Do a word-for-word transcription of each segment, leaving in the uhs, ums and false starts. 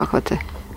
Hvate.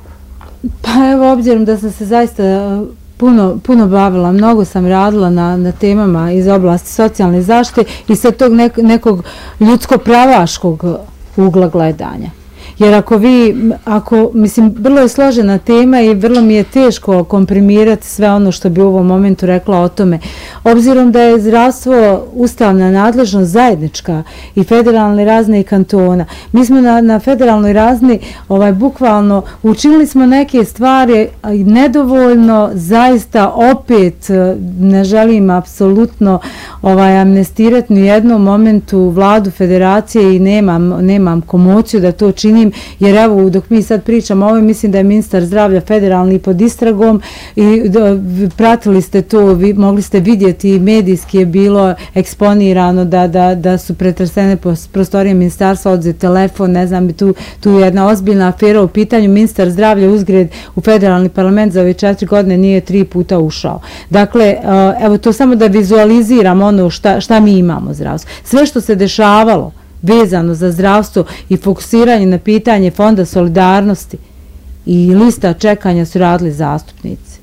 Pa evo, obzirom da sam se zaista puno, puno bavila, mnogo sam radila na, na temama iz oblasti socijalne zaštite i sa tog nek, nekog ljudsko-pravaškog ugla gledanja. Jer ako vi, ako, mislim, vrlo je složena tema i vrlo mi je teško komprimirati sve ono što bi u ovom momentu rekla o tome. Obzirom da je zdravstvo ustavna nadležnost zajednička i federalne razne i kantona. Mi smo na, na federalnoj razni ovaj, bukvalno učinili smo neke stvari nedovoljno, zaista opet ne želim apsolutno ovaj, amnestirati ni u jednom momentu vladu federacije i nemam, nemam komociju da to činim. Jer evo, dok mi sad pričamo o ovoj, mislim da je ministar zdravlja federalni pod istragom i da, pratili ste to, vi, mogli ste vidjeti, medijski je bilo eksponirano da, da, da su pretresene prostorije ministarstva, odzet telefon, ne znam, tu, tu je jedna ozbiljna afera u pitanju. Ministar zdravlja uzgred u federalni parlament za ove četiri godine nije tri puta ušao. Dakle, evo to samo da vizualiziram ono šta, šta mi imamo zdravstvo. Sve što se dešavalo vezano za zdravstvo i fokusiranje na pitanje Fonda solidarnosti i lista čekanja su radili zastupnici.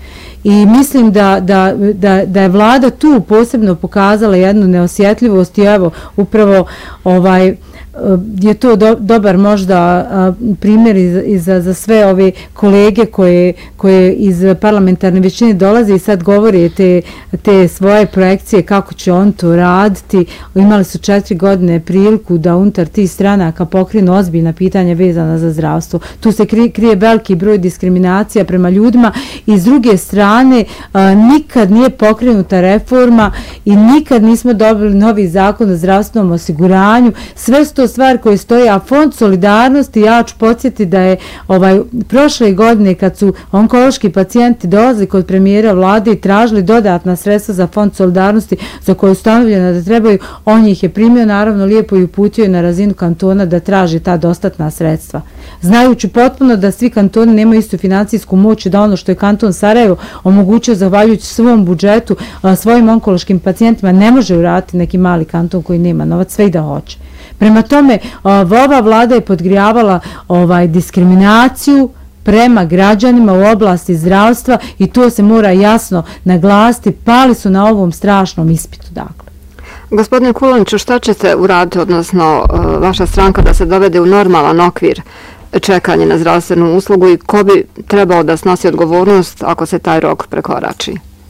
I mislim da, da, da, da je vlada tu posebno pokazala jednu neosjetljivost i evo upravo ovaj je to do, dobar možda a, primjer i, i za, za sve ove kolege koje, koje iz parlamentarne većine dolaze i sad govore te, te svoje projekcije kako će on to raditi. Imali su četiri godine priliku da unutar tih stranaka pokrenu ozbiljna pitanja vezana za zdravstvo. Tu se krije, krije veliki broj diskriminacija prema ljudima i s druge strane a, nikad nije pokrenuta reforma i nikad nismo dobili novi zakon o zdravstvenom osiguranju. Sve sto stvari koje stoje, a Fond solidarnosti, ja ću podsjetiti da je ovaj, prošle godine kad su onkološki pacijenti dolazili kod premijera vlade i tražili dodatna sredstva za Fond solidarnosti za koje je ustanovljeno da trebaju, on ih je primio naravno lijepo i uputio na razinu kantona da traži ta dostatna sredstva. Znajući potpuno da svi kantoni nemaju istu financijsku moć da ono što je kanton Sarajevo omogućio zahvaljujući svom budžetu a, svojim onkološkim pacijentima ne može uraditi neki mali kanton koji nema novac, sve i da hoće. Prema tome, ova vlada je podgrijavala ovaj, diskriminaciju prema građanima u oblasti zdravstva i to se mora jasno naglasiti, pali su na ovom strašnom ispitu. Dakle. Gospodine Kulaniću, šta ćete uraditi, odnosno vaša stranka, da se dovede u normalan okvir čekanje na zdravstvenu uslugu i ko bi trebao da snosi odgovornost ako se taj rok prekorači?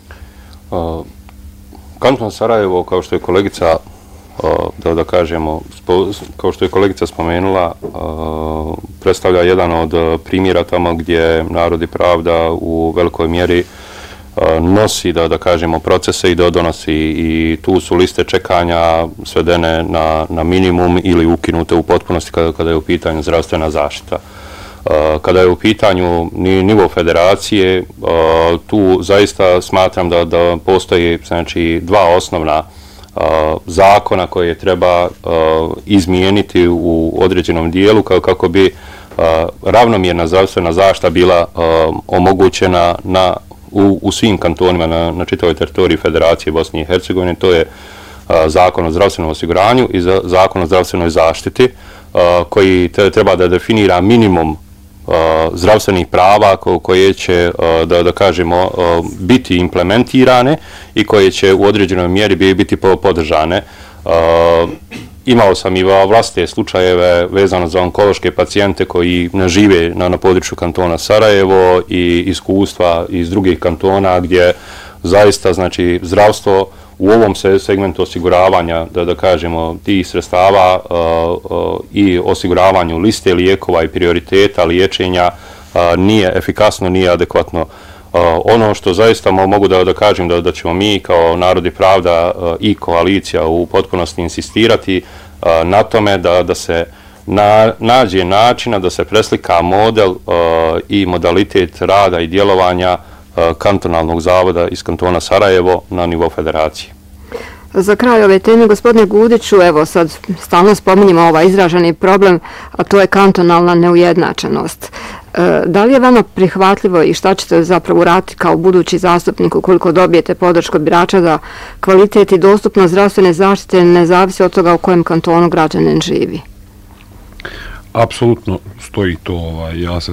Uh, Kanton Sarajevo, kao što je kolegica da da kažemo, kao što je kolegica spomenula, predstavlja jedan od primjera tamo gdje Narod i pravda u velikoj mjeri nosi, da da kažemo, procese i da donosi, i tu su liste čekanja svedene na, na minimum ili ukinute u potpunosti kada, kada je u pitanju zdravstvena zaštita. Kada je u pitanju nivo federacije, tu zaista smatram da, da postoji, znači, dva osnovna zakona koje treba izmijeniti u određenom dijelu kako bi ravnomjerna zdravstvena zaštita bila omogućena na, u, u svim kantonima na, na čitavoj teritoriji Federacije Bosne i Hercegovine. To je zakon o zdravstvenom osiguranju i zakon o zdravstvenoj zaštiti koji treba da definira minimum zdravstvenih prava koje će, da, da kažemo, biti implementirane i koje će u određenoj mjeri biti podržane. Imao sam i vlastite slučajeve vezano za onkološke pacijente koji ne žive na, na području kantona Sarajevo i iskustva iz drugih kantona gdje zaista, znači, zdravstvo u ovom segmentu osiguravanja, da, da kažemo, tih sredstava uh, uh, i osiguravanju liste lijekova i prioriteta liječenja uh, nije efikasno, nije adekvatno. Uh, ono što zaista mogu da, da kažem da, da ćemo mi kao Narod i pravda uh, i koalicija u potpunosti insistirati uh, na tome da, da se na, nađe načina da se preslika model uh, i modalitet rada i djelovanja kantonalnog zavoda iz kantona Sarajevo na nivo federacije. Za kraj ove teme, gospodine Gudiću, evo sad stalno spominjemo ovaj izraženi problem, a to je kantonalna neujednačenost. E, da li je vama prihvatljivo i šta ćete zapravo uraditi kao budući zastupnik ukoliko dobijete podršku od birača da kvalitet i dostupnost zdravstvene zaštite ne zavisi od toga u kojem kantonu građanin živi? Apsolutno stoji to, ovaj, ja se